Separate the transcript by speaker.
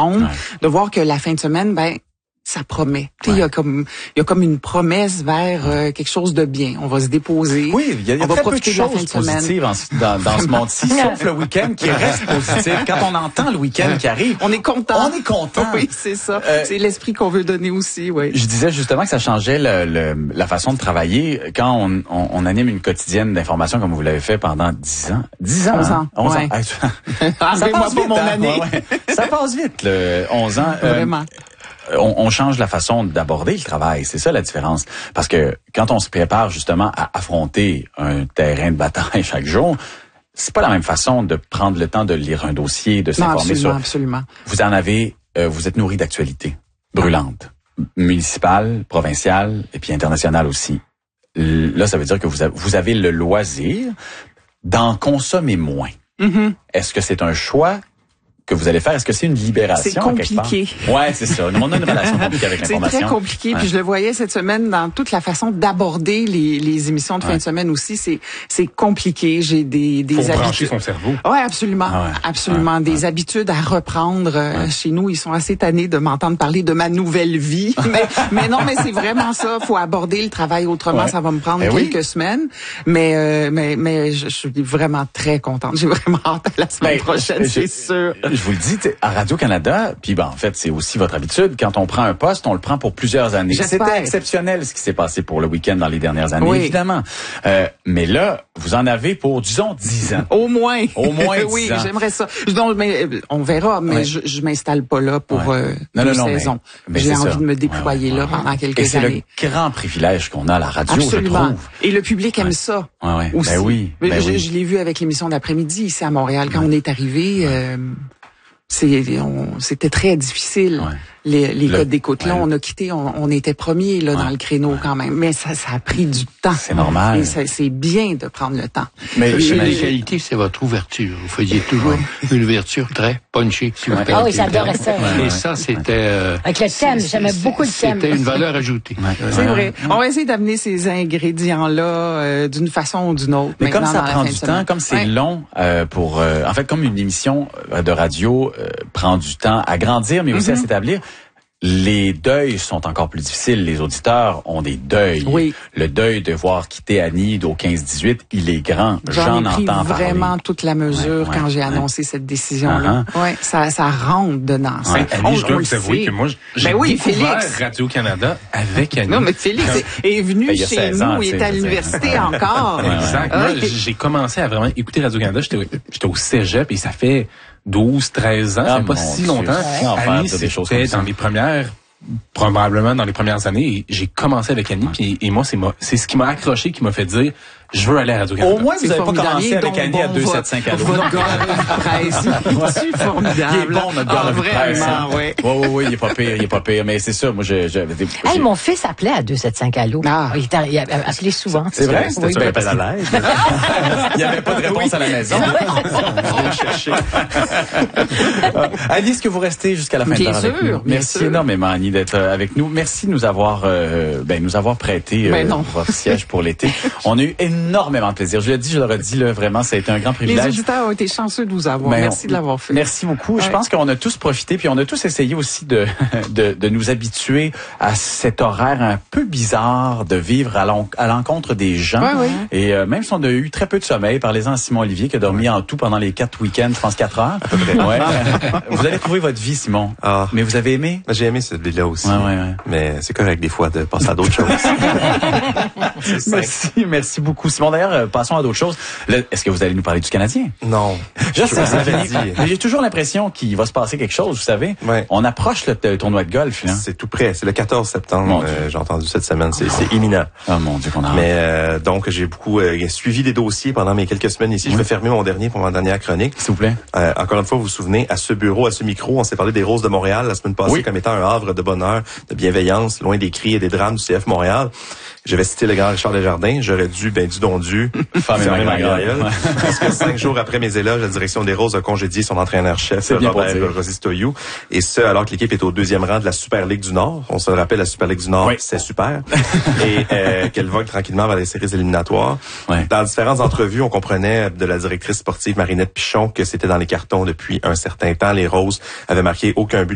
Speaker 1: monde, de voir que la fin de semaine, ça promet. Il y a comme une promesse vers quelque chose de bien. On va se déposer.
Speaker 2: Oui, il y a très peu de choses positives dans ce monde-ci, sauf le week-end qui reste positif. Quand on entend le week-end qui arrive,
Speaker 1: on est content.
Speaker 2: On est content.
Speaker 1: Oui, c'est ça. C'est l'esprit qu'on veut donner aussi. Oui.
Speaker 2: Je disais justement que ça changeait la façon de travailler quand on anime une quotidienne d'information comme vous l'avez fait pendant 10 ans.
Speaker 1: 11 ans.
Speaker 2: 11 ans.
Speaker 1: Ça passe vite, mon année.
Speaker 2: Ça passe vite, 11 ans.
Speaker 1: Vraiment.
Speaker 2: On change la façon d'aborder le travail. C'est ça la différence. Parce que quand on se prépare justement à affronter un terrain de bataille chaque jour, c'est pas la même façon de prendre le temps de lire un dossier, de s'informer sur...
Speaker 1: Absolument.
Speaker 2: Vous êtes nourri d'actualités brûlantes, municipales, provinciales et puis internationales aussi. Là, ça veut dire que vous avez le loisir d'en consommer moins.
Speaker 1: Mm-hmm.
Speaker 2: Est-ce que c'est un choix que vous allez faire? Est-ce que c'est une libération?
Speaker 1: C'est compliqué.
Speaker 2: Ouais, c'est ça. On a une relation compliquée avec l'information.
Speaker 1: C'est très compliqué. Puis je le voyais cette semaine dans toute la façon d'aborder les émissions de fin de semaine aussi. C'est compliqué. J'ai des
Speaker 3: faut brancher son cerveau.
Speaker 1: Ouais, absolument. Absolument. Des habitudes à reprendre. Chez nous, ils sont assez tannés de m'entendre parler de ma nouvelle vie. mais non, mais c'est vraiment ça. Faut aborder le travail autrement. Ça va me prendre quelques semaines. Mais je suis vraiment très contente. J'ai vraiment hâte à la semaine prochaine, c'est sûr.
Speaker 2: Je vous le dis, à Radio-Canada, puis en fait, c'est aussi votre habitude, quand on prend un poste, on le prend pour plusieurs années. C'était exceptionnel ce qui s'est passé pour le week-end dans les dernières années, évidemment. Mais là, vous en avez pour, disons, 10 ans.
Speaker 1: Au moins.
Speaker 2: Au moins 10 ans.
Speaker 1: Oui, j'aimerais ça. Mais on verra, mais je m'installe pas là pour deux saisons. J'ai envie de me déployer là pendant quelques années.
Speaker 2: Et c'est le grand privilège qu'on a à la radio, je trouve.
Speaker 1: Et le public aime ça. Aussi.
Speaker 2: Ben oui.
Speaker 1: Je l'ai vu avec l'émission d'après-midi ici à Montréal. Quand on est arrivé, c'était très difficile. Les codes d'écoute. Là, on a quitté, on était premiers là dans le créneau quand même. Mais ça a pris du temps.
Speaker 2: C'est normal.
Speaker 1: Et c'est bien de prendre le temps.
Speaker 4: Mais la qualité, c'est votre ouverture. Vous faisiez toujours une ouverture très punchée.
Speaker 5: Ah oui, j'adorais ça.
Speaker 4: Et ça, c'était...
Speaker 5: avec le thème, j'aimais beaucoup le thème.
Speaker 4: C'était une valeur ajoutée.
Speaker 1: C'est vrai. On va essayer d'amener ces ingrédients-là d'une façon ou d'une autre.
Speaker 2: Mais comme ça prend du temps, comme c'est long en fait, comme une émission de radio prend du temps à grandir, mais aussi à s'établir, les deuils sont encore plus difficiles. Les auditeurs ont des deuils.
Speaker 1: Oui.
Speaker 2: Le deuil de voir quitter Annie au 15-18, il est grand.
Speaker 1: J'en ai pris vraiment toute la mesure quand j'ai annoncé cette décision-là. Ça rentre dedans.
Speaker 3: Annie, je dois vous avouer que moi, j'ai découvert Radio-Canada avec Annie.
Speaker 1: Non, mais Félix est venu chez nous, il est à l'université encore.
Speaker 3: Exact. Moi, j'ai commencé à vraiment écouter Radio-Canada. J'étais au cégep et ça fait 12, 13 ans, ça fait pas si longtemps. Annie, c'était dans les premières, probablement dans les premières années, et j'ai commencé avec Annie, et moi, c'est ce qui m'a accroché, qui m'a fait dire, je veux aller à Radio-Canada.
Speaker 2: Au moins, vous n'avez pas commencé avec Annie à 275 à l'eau.
Speaker 1: Votre gars de presse, c'est formidable.
Speaker 2: Il est bon, notre gars de presse. Oui, il est pas pire, mais c'est ça, moi,
Speaker 5: hey, mon fils appelait à 275 à l'eau. Il a appelé souvent.
Speaker 2: C'est vrai?
Speaker 4: C'était sur l'appel à l'aide.
Speaker 2: Il n'y avait pas de réponse à la maison. On va chercher. Annie, est-ce que vous restez jusqu'à la fin de l'heure avec nous? Merci énormément, Annie, d'être avec nous. Merci de nous avoir prêté votre siège pour l'été. On a eu énormément de plaisir. Je l'ai dit, je le redis, là, vraiment, ça a été un grand privilège.
Speaker 1: Les auditeurs ont été chanceux de vous avoir. Merci de l'avoir fait.
Speaker 2: Merci beaucoup. Je pense qu'on a tous profité, puis on a tous essayé aussi de nous habituer à cet horaire un peu bizarre de vivre à l'encontre des gens. Et même si on a eu très peu de sommeil, parlez-en à Simon Olivier qui a dormi en tout pendant les 4 week-ends, je pense 4 heures. À peu près. Vous allez trouver votre vie, Simon. Mais vous avez aimé?
Speaker 6: J'ai aimé cette vie-là aussi. Mais c'est correct des fois de passer à d'autres choses.
Speaker 2: Merci beaucoup. Simon, d'ailleurs, passons à d'autres choses. Là, est-ce que vous allez nous parler du Canadien?
Speaker 6: Non.
Speaker 2: Je sais, mais j'ai toujours l'impression qu'il va se passer quelque chose, vous savez. On approche le tournoi de golf, là.
Speaker 6: C'est tout près. C'est le 14 septembre. J'ai entendu cette semaine. C'est imminent.
Speaker 2: Oh mon Dieu, qu'on a.
Speaker 6: Mais donc, j'ai beaucoup suivi des dossiers pendant mes quelques semaines ici. Je vais fermer mon dernier pour ma dernière chronique.
Speaker 2: S'il vous plaît.
Speaker 6: Encore une fois, vous vous souvenez, à ce bureau, à ce micro, on s'est parlé des Roses de Montréal la semaine passée comme étant un havre de bonheur, de bienveillance, loin des cris et des drames du CF Montréal. J'avais cité le grand Richard Desjardins. J'aurais dû, fermer ma gueule. Parce que 5 jours après mes éloges, la direction des Roses a congédié son entraîneur-chef, Robert Rosistoyou. Et ce, alors que l'équipe est au 2e rang de la Super Ligue du Nord. On se le rappelle, la Super Ligue du Nord, c'est super. Et qu'elle vogue tranquillement vers les séries éliminatoires. Dans différentes entrevues, on comprenait de la directrice sportive Marinette Pichon que c'était dans les cartons depuis un certain temps. Les Roses avaient marqué aucun but